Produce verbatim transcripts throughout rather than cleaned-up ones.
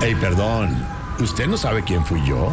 Ey, perdón, ¿usted no sabe quién fui yo?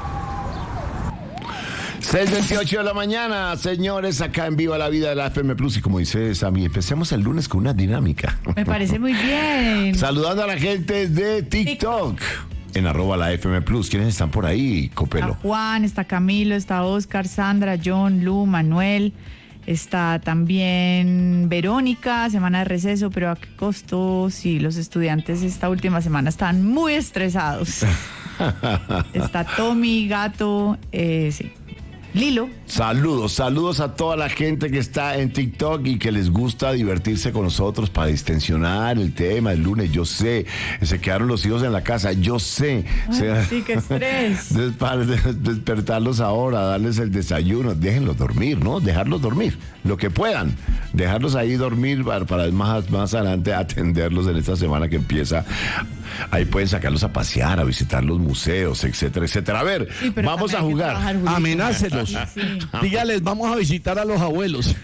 seis veintiocho de la mañana, señores, acá en Viva la Vida de la F M Plus. Y como dice Sammy, empecemos el lunes con una dinámica. Me parece muy bien. Saludando a la gente de TikTok. En arroba la F M Plus. ¿Quiénes están por ahí, Copelo? Está Juan, está Camilo, está Oscar, Sandra, John, Lu, Manuel. Está también Verónica, semana de receso, pero ¿a qué costo? Sí, los estudiantes esta última semana están muy estresados. Está Tommy, Gato, eh, sí. Lilo. Saludos, saludos a toda la gente que está en TikTok y que les gusta divertirse con nosotros para distensionar el tema el lunes. Yo sé, se quedaron los hijos en la casa, yo sé. Ay, sea, sí, qué estrés. Para despertarlos ahora, darles el desayuno, déjenlos dormir, ¿no? Dejarlos dormir, lo que puedan. Dejarlos ahí dormir para, para más, más adelante atenderlos en esta semana que empieza. Ahí pueden sacarlos a pasear, a visitar los museos, etcétera, etcétera. A ver, Sí, pero vamos a también hay que jugar. trabajar, Amenácelos. Sí, sí. Dígales, vamos a visitar a los abuelos.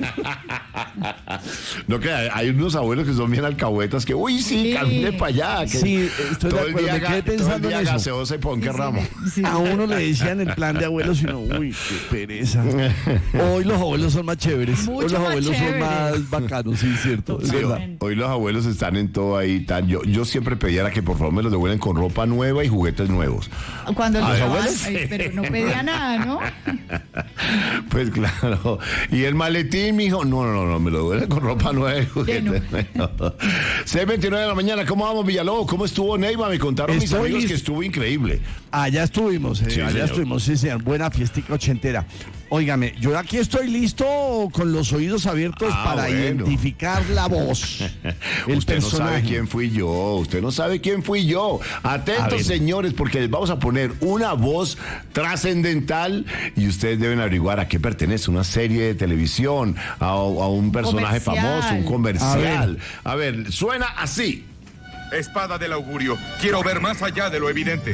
No, que hay, hay unos abuelos que son bien alcahuetas que, uy, sí, Sí. camine para allá. Que Sí, estoy de todo el acuerdo, día me quedé ga- todo el pensando día en eso. gaseosa y ponque ramo. Sí. A uno le decían el plan de abuelos y uno, uy, qué pereza. Hoy los abuelos son más chéveres. Mucho Hoy los más abuelos son chéveres. más bacanos, sí, cierto. es Sí, verdad. hoy los abuelos están en todo ahí. Tan, yo, yo siempre pedía que por favor me los devuelvan con ropa nueva y juguetes nuevos. Cuando ¿A los los abuelos? Ay, pero no pedía nada, ¿no? Pues claro. Y el maletín, mijo, no, no, no, me lo devuelven con ropa nueva y juguetes Lleno. nuevos. seis veintinueve de la mañana, ¿cómo vamos, Villalobos? ¿Cómo estuvo Neiva? Me contaron mis Estoy amigos listo. que estuvo increíble. Allá estuvimos, eh, Sí, allá señor. estuvimos, sí, señor. Buena fiestica ochentera. Óigame, yo aquí estoy listo con los oídos abiertos Ah, para bueno. identificar la voz. El Usted no personaje. sabe quién fui yo, usted no sabe quién fui yo. A Atentos, ver. señores, porque les vamos a poner una voz trascendental y ustedes deben averiguar a qué pertenece, una serie de televisión, a, a un personaje Comercial. famoso, un comercial. A A ver. suena así. Espada del augurio. Quiero ver más allá de lo evidente.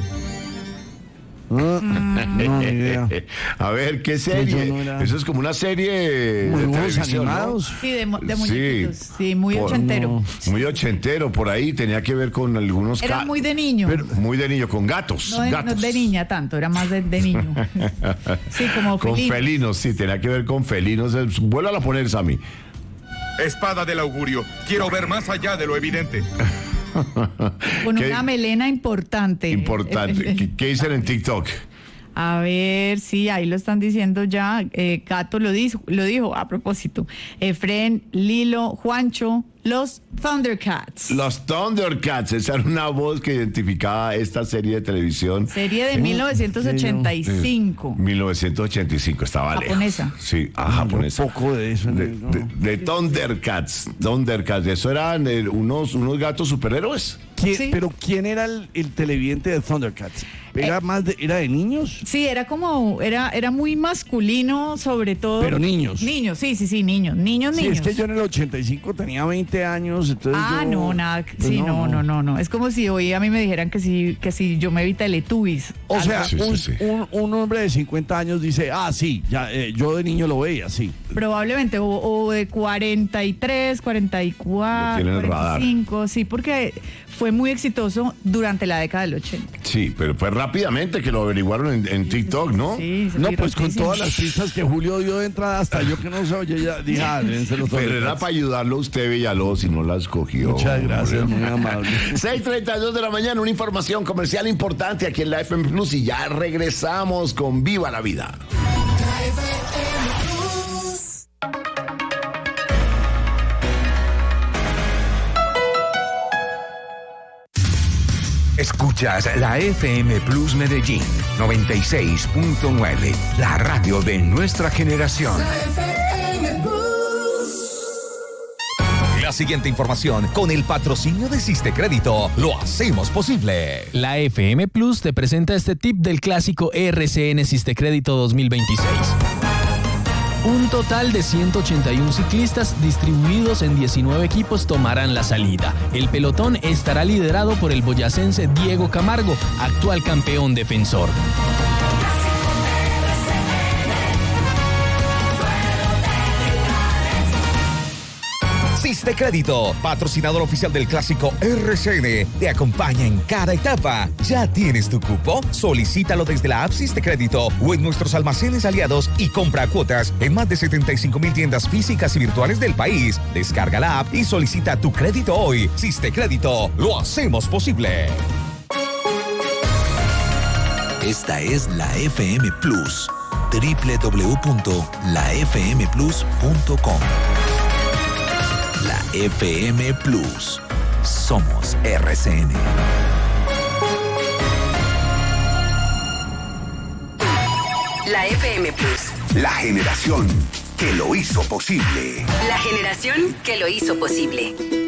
Ah, no, ni idea. A ver, ¿qué serie? yo no era- Eso es como una serie de Muy buenos televisión, ¿no? animados. Sí, de, mo- de Sí. muñequitos. Sí, muy Por- ochentero. Muy ochentero, por ahí tenía que ver con algunos... Era ca- muy de niño. Pero muy de niño, con gatos. no, de, no gatos. de niña tanto, era más de, de niño. Sí, como Con felino. felinos, sí, tenía que ver con felinos. Eh, Vuélvala a poner, Sammy. Espada del augurio. Quiero ver más allá de lo evidente. Con ¿Qué? una melena importante. Importante. ¿Qué, qué dicen en TikTok? A ver, sí, ahí lo están diciendo ya. Eh, Gato lo dijo, lo dijo a propósito. Efren, Lilo, Juancho, los Thundercats. Los Thundercats. Esa era una voz que identificaba esta serie de televisión. Serie de mil novecientos ochenta y cinco. mil novecientos ochenta y cinco, estaba lejos. Japonesa. Sí, ah, japonesa. Un poco de eso. De, ¿no? de- de Thundercats. Thundercats. Eso eran eh, unos, unos gatos superhéroes. ¿Quién- Sí. Pero ¿quién era el, el televidente de Thundercats? ¿Era Eh, más de, era de niños? Sí, era como, era, era muy masculino, sobre todo. Pero niños. Niños, sí, sí, sí, niños, niños, Sí, niños. es que yo en el ochenta y cinco tenía veinte años, entonces Ah, yo- no, nada, pues sí, no, no, no, no. Es como si hoy a mí me dijeran que si, que si yo me vi Teletubbies. O sea, Sí, sí, un, sí. Un, un hombre de cincuenta años dice, ah, sí, ya, eh, yo de niño lo veía, sí. Probablemente, o, o de cuarenta y tres, cuarenta y Lo cuatro, tiene en el cuarenta y cinco, sí, porque fue muy exitoso durante la década del ochenta. Sí, pero fue rápidamente que lo averiguaron en, en TikTok, ¿no? Sí, sí, No, sí, pues con rapidísimo. todas las pistas que Julio dio de entrada, hasta yo que no sé, oye, ya dije, ah, deben ser los Pero era Thundercats. para ayudarlo a usted, Villalobos, si no la escogió. Muchas gracias, hombre. muy amable. seis treinta y dos de la mañana, una información comercial importante aquí en la F M Plus y ya regresamos con Viva la Vida. Escuchas la F M Plus Medellín noventa y seis punto nueve, la radio de nuestra generación. La siguiente información, con el patrocinio de Siste Crédito, lo hacemos posible. La F M Plus te presenta este tip del clásico R C N Siste Crédito dos mil veintiséis. Un total de ciento ochenta y uno ciclistas distribuidos en diecinueve equipos tomarán la salida. El pelotón estará liderado por el boyacense Diego Camargo, actual campeón defensor. Asiste Crédito, patrocinador oficial del clásico R C N, te acompaña en cada etapa. ¿Ya tienes tu cupo? Solicítalo desde la app Asiste Crédito o en nuestros almacenes aliados y compra cuotas en más de setenta y cinco mil tiendas físicas y virtuales del país. Descarga la app y solicita tu crédito hoy. Asiste Crédito, lo hacemos posible. Esta es la F M Plus, doble u doble u doble u punto la f m plus punto com. La F M Plus. Somos R C N. La F M Plus. La generación que lo hizo posible. La generación que lo hizo posible.